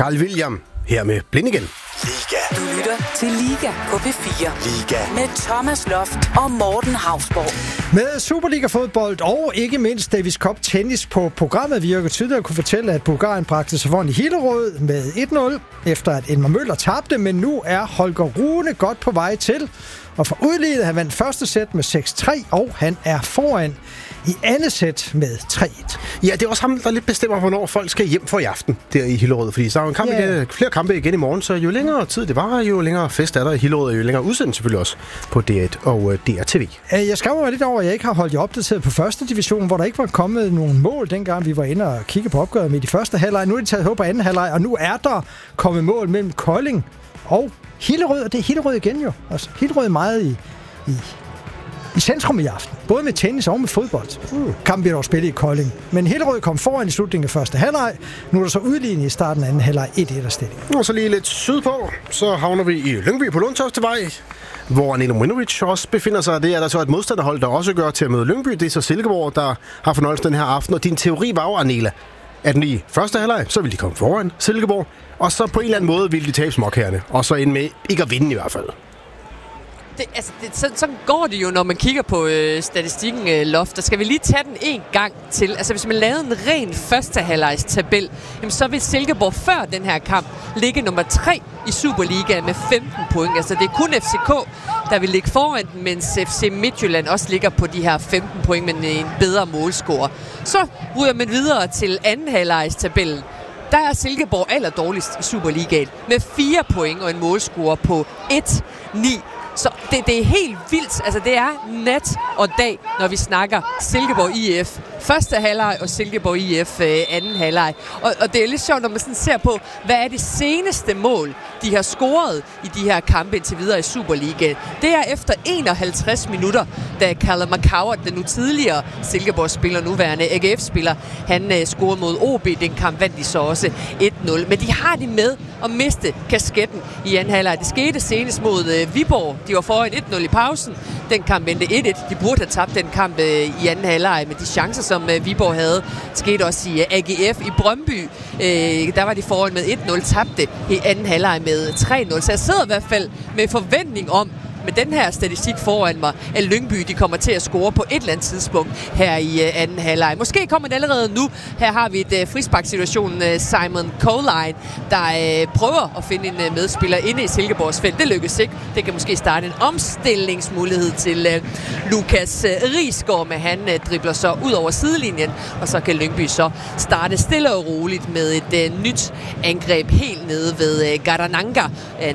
Carl William her med Blind igen. Liga. Du lytter til Liga på P4. Liga. Med Thomas Loft og Morten Hausborg. Med Superliga-fodbold og ikke mindst Davis Cup tennis på programmet, vi jo tidligere kunne fortælle, at Bulgarien bragte sig foran i Hillerød med 1-0, efter at Elmar Møller tabte, men nu er Holger Rune godt på vej til. Og for udlignet, han vandt første sæt med 6-3, og han er foran i andet sæt med 3-1. Ja, det er også ham, der lidt bestemmer, hvornår folk skal hjem for i aften der i Hillerød. Fordi så er jo en kamp igen, flere kampe igen i morgen, så jo længere tid det var, jo længere fest er der i Hillerød, og jo længere udsendelse selvfølgelig også på D1 og DRTV. Jeg skammer mig lidt over, at jeg ikke har holdt jer opdateret på første division, hvor der ikke var kommet nogen mål, dengang vi var inde og kigge på opgøret med de første halvleg. Nu er de taget håb på anden halvleg, og nu er der kommet mål mellem Kolding og Hillerød, og det er Hillerød igen jo. Altså, Hillerød er meget i centrum i aften. Både med tennis og med fodbold. Kampen bliver dog spillet i Kolding. Men Hillerød kom foran i slutningen af første halvleg. Nu er der så udlignet i starten af anden halvleg 1-1 stilling. Og så lige lidt sydpå, så havner vi i Lyngby på Lundtoftevej, hvor Anela Mrinovic også befinder sig. Det er der så et modstanderhold, der også gør til at møde Lyngby. Det er så Silkeborg, der har fornøjelsen den her aften. Og din teori var jo, Anela, at den i første halvleg, så vil de komme foran Silkeborg. Og så på en eller anden måde vil de tabe småkærne. Og så ende med ikke at vinde i hvert fald. Sådan går det jo, når man kigger på statistikken, Loft. Der skal vi lige tage den en gang til. Altså, hvis man lavede en ren første halvlejs tabel, så vil Silkeborg før den her kamp ligge nummer 3 i Superligaen med 15 point. Altså, det er kun FCK, der vil ligge foran den, mens FC Midtjylland også ligger på de her 15 point med en bedre målscore. Så ryger man videre til anden halvlejs tabellen. Der er Silkeborg allerdårligst i Superligaen med 4 point og en målscore på 1-9. Så det er helt vildt. Altså, det er nat og dag, når vi snakker Silkeborg IF første halvleg og Silkeborg IF anden halvleg. Og det er lidt sjovt, når man sådan ser på, hvad er det seneste mål, de har scoret i de her kampe indtil videre i Superligaen. Det er efter 51 minutter, da Callum McCoward, den nu tidligere Silkeborg-spiller, nuværende AGF-spiller, han scorede mod OB. Den kamp vandt de så også 1-0. Men de har det med at miste kasketten i anden halvleg. Det skete senest mod Viborg. De var foran 1-0 i pausen. Den kamp vendte 1-1. De burde have tabt den kamp i anden halvleg med de chancer, som Viborg havde. Det skete også i AGF i Brøndby. Der var de foran med 1-0, tabte i anden halvleg med 3-0. Så jeg sidder i hvert fald med forventning om, med den her statistik foran mig, at Lyngby de kommer til at score på et eller andet tidspunkt her i anden halvleg. Måske kommer det allerede nu. Her har vi et frisparksituation. Simon Coline, der prøver at finde en medspiller inde i Silkeborgs felt. Det lykkes ikke. Det kan måske starte en omstillingsmulighed til Lukas Riisgaard, men han dribler så ud over sidelinjen, og så kan Lyngby så starte stille og roligt med et nyt angreb helt nede ved Gardananga.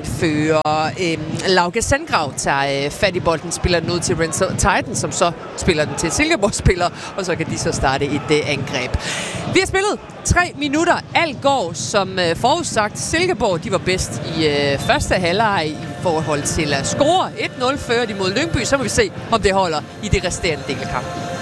Anfører Lauke Sandgrav tager fat i bolden, spiller den ud til Renzo Titan, som så spiller den til Silkeborg-spiller, og så kan de så starte et angreb. Vi har spillet 3 minutter. Alt går som forudsagt. Silkeborg, de var bedst i første halvleg i forhold til at score. 1-0 fører de mod Lyngby, så må vi se, om det holder i det resterende del af kampen.